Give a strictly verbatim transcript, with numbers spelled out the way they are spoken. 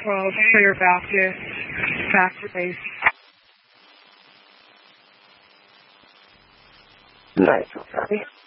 twelve, clear back to, back to base. Nice, okay.